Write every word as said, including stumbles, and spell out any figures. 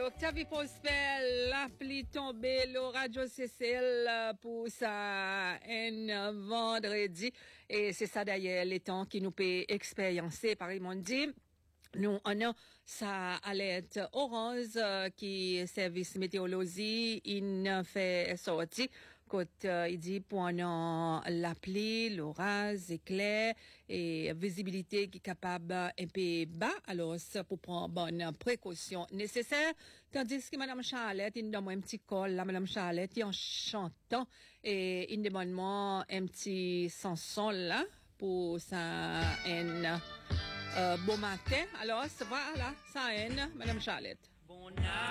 Octavie Prospel, la pluie tombée, le radio C C L pour ça un vendredi. Et c'est ça d'ailleurs les temps qui nous peut expériencer par le monde dit. Nous, on a sa alerte orange euh, qui service météorologie, il fait sortir quand euh, il dit pendant la pluie, l'orage, éclair et visibilité qui est capable un peu bas. Alors, c'est pour prendre bonne précaution nécessaire. Tandis que Madame Charlotte, il donne un petit col là, Madame Charlotte, il en chantant et il demande moi un petit chanson là pour ça un Euh, bon matin. Alors, voilà, ça haine, Madame Charlotte. Bon